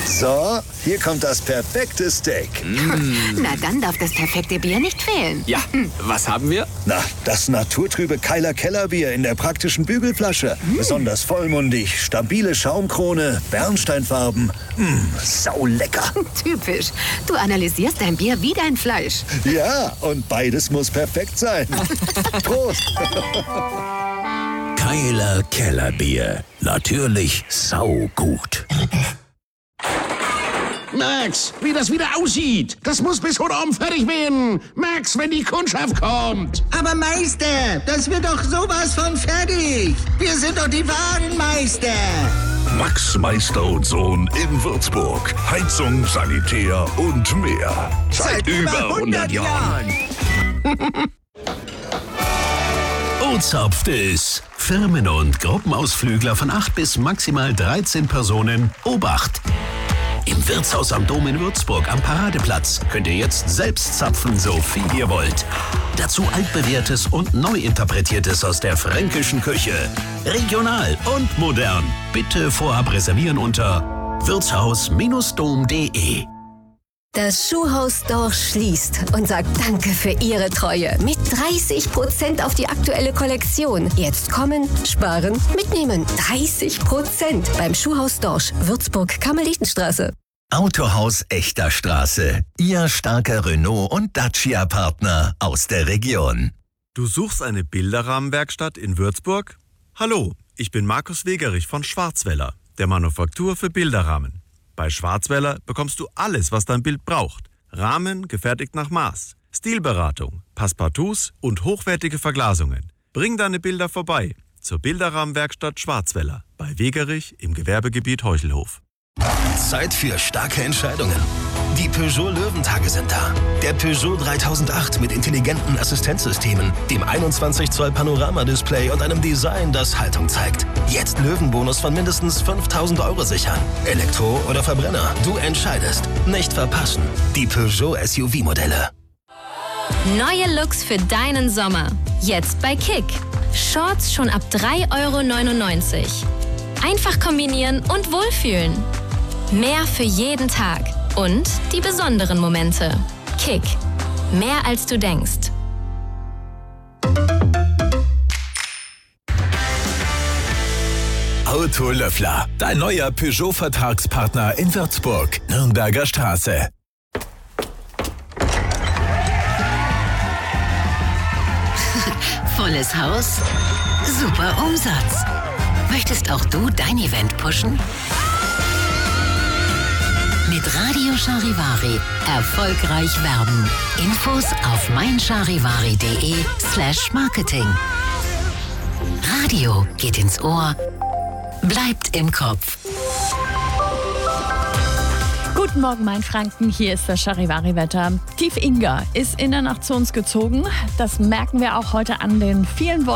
So, hier kommt das perfekte Steak. Na, dann darf das perfekte Bier nicht fehlen. Ja, was haben wir? Na, das naturtrübe Keiler Kellerbier in der praktischen Bügelflasche. Besonders vollmundig, stabile Schaumkrone, Bernsteinfarben. Saulecker. Typisch. Du analysierst dein Bier wie dein Fleisch. Ja, und beides muss perfekt sein. Prost. Keiler Kellerbier. Natürlich saugut. Max, wie das wieder aussieht. Das muss bis heute Abend fertig werden. Max, wenn die Kundschaft kommt. Aber Meister, das wird doch sowas von fertig. Wir sind doch die wahren Meister. Max Meister und Sohn in Würzburg. Heizung, Sanitär und mehr. Seit über 100 Jahren. Ozapft es. Firmen- und Gruppenausflügler von 8 bis maximal 13 Personen. Obacht! Im Wirtshaus am Dom in Würzburg am Paradeplatz könnt ihr jetzt selbst zapfen, so viel ihr wollt. Dazu altbewährtes und neu interpretiertes aus der fränkischen Küche. Regional und modern. Bitte vorab reservieren unter wirtshaus-dom.de. Das Schuhhaus Dorsch schließt und sagt Danke für Ihre Treue. Mit 30% auf die aktuelle Kollektion. Jetzt kommen, sparen, mitnehmen. 30% beim Schuhhaus Dorsch, Würzburg, Karmelitenstraße. Autohaus Echter Straße. Ihr starker Renault- und Dacia-Partner aus der Region. Du suchst eine Bilderrahmenwerkstatt in Würzburg? Hallo, ich bin Markus Wegerich von Schwarzwälder, der Manufaktur für Bilderrahmen. Bei Schwarzwälder bekommst du alles, was dein Bild braucht. Rahmen gefertigt nach Maß, Stilberatung, Passepartouts und hochwertige Verglasungen. Bring deine Bilder vorbei zur Bilderrahmenwerkstatt Schwarzwälder bei Wegerich im Gewerbegebiet Heuchelhof. Zeit für starke Entscheidungen. Die Peugeot Löwentage sind da. Der Peugeot 3008 mit intelligenten Assistenzsystemen, dem 21 Zoll Panoramadisplay und einem Design, das Haltung zeigt. Jetzt Löwenbonus von mindestens 5.000 € sichern. Elektro oder Verbrenner, du entscheidest. Nicht verpassen. Die Peugeot SUV-Modelle. Neue Looks für deinen Sommer. Jetzt bei Kick. Shorts schon ab 3,99 €. Einfach kombinieren und wohlfühlen. Mehr für jeden Tag. Und die besonderen Momente. Kick. Mehr als du denkst. Autolöffler, dein neuer Peugeot-Vertragspartner in Würzburg, Nürnberger Straße. Volles Haus, super Umsatz. Möchtest auch du dein Event pushen? Mit Radio Charivari erfolgreich werben. Infos auf meincharivari.de/marketing. Radio geht ins Ohr, bleibt im Kopf. Guten Morgen, mein Franken. Hier ist das Charivari-Wetter. Tief Inga ist in der Nacht zu uns gezogen. Das merken wir auch heute an den vielen